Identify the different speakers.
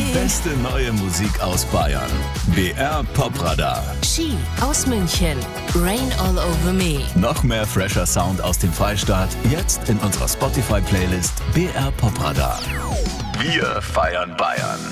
Speaker 1: beste neue Musik aus Bayern. BR Popradar.
Speaker 2: Ski aus München. Rain All Over Me.
Speaker 1: Noch mehr fresher Sound aus dem Freistaat. Jetzt in unserer Spotify-Playlist BR Popradar. Wir feiern Bayern.